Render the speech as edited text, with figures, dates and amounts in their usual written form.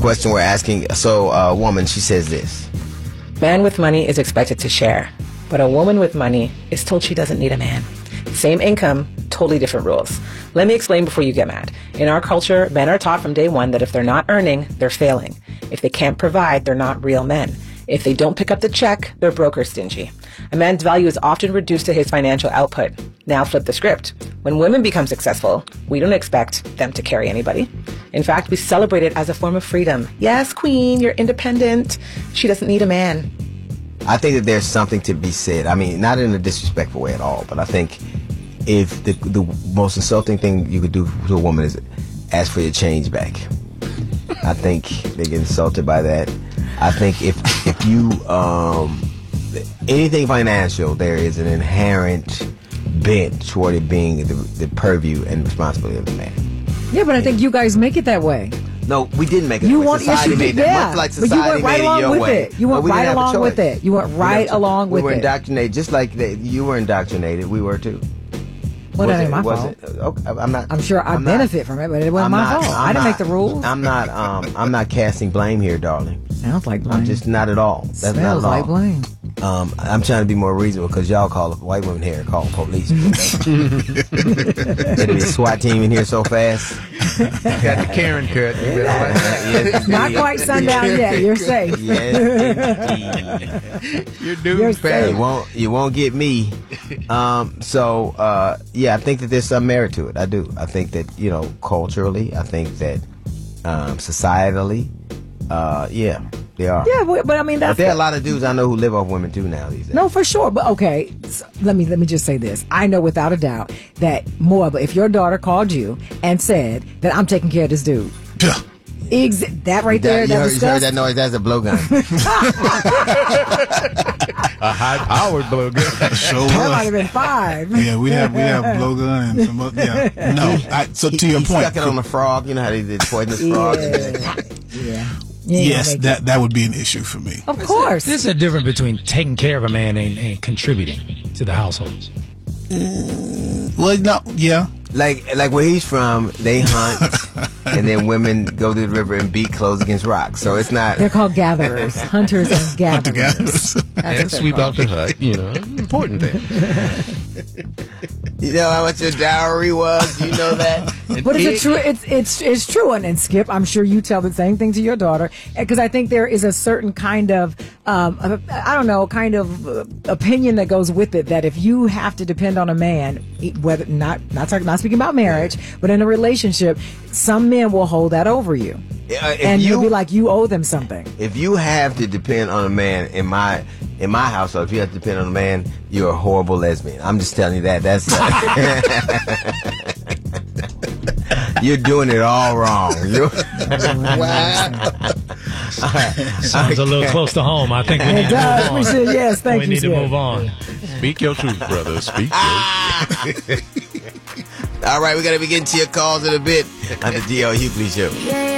question we're asking. So a woman, she says this. Man with money is expected to share, but a woman with money is told she doesn't need a man. Same income, totally different rules. Let me explain before you get mad. In our culture, men are taught from day one that if they're not earning, they're failing. If they can't provide, they're not real men. If they don't pick up the check, they're broke or stingy. A man's value is often reduced to his financial output. Now flip the script. When women become successful, we don't expect them to carry anybody. In fact, we celebrate it as a form of freedom. Yes, queen, you're independent. She doesn't need a man. I think that there's something to be said. I mean, not in a disrespectful way at all, but I think if the most insulting thing you could do to a woman is ask for your change back. I think they get insulted by that. I think if you anything financial, there is an inherent bent toward it being the purview and responsibility of the man. Yeah, but I think you guys make it that way. No, we didn't make it. You that way. want Society made that. yeah, Much like but you society went right made it along your with way. it. You went But we right didn't have a along with choice. it. You went right along with We were it. indoctrinated, just like you were indoctrinated. We were too. Well, that ain't my fault. Okay, I'm not. I'm sure I benefit from it, but it wasn't my fault. I didn't make the rules. I'm not casting blame here, darling. Sounds like blame. I'm just not at all. That's Smells not at all. like blame. I'm trying to be more reasonable because y'all call white women here and call police. There'd be a SWAT team in here so fast. Got the Karen cut. Yes, Not quite sundown yet. You're safe. Yes, You're doomed fast. You won't get me. Yeah, I think that there's some merit to it. I do. I think that, culturally, I think that societally, yeah, they are. Yeah, but I mean, but there are a lot of dudes I know who live off women too now these days. No, for sure. But okay, so let me just say this. I know without a doubt that Moaba, if your daughter called you and said that I'm taking care of this dude. That right there. You heard that noise? That's a blowgun. A high-powered blowgun. That might have been 5. Yeah, we have blowgun and some other. Yeah, no. So to your point, stuck it on the frog. You know how they did poisonous frog. Yeah. Yes, that would be an issue for me. Of course. There's a difference between taking care of a man and contributing to the household. Well, no, yeah. Like where he's from, they hunt, and then women go to the river and beat clothes against rocks. So it's not. They're called gatherers, hunters and gatherers. And sweep out the hut. Important thing. You know how much your dowry was? You know that? But it's true. It's true. And Skip, I'm sure you tell the same thing to your daughter, because I think there is a certain kind of opinion that goes with it, that if you have to depend on a man, whether not speaking about marriage, but in a relationship, some men will hold that over you, and you'll be like, you owe them something. If you have to depend on a man in my household, if you have to depend on a man, you're a horrible lesbian. I'm just telling you that. That's you're doing it all wrong. Sounds a little close to home. I think we need to move on. Yes, thank you. We need to move on. Speak your truth, brother. Speak your truth. All right, we're going to begin to your calls in a bit on the D.L. Hughley Show.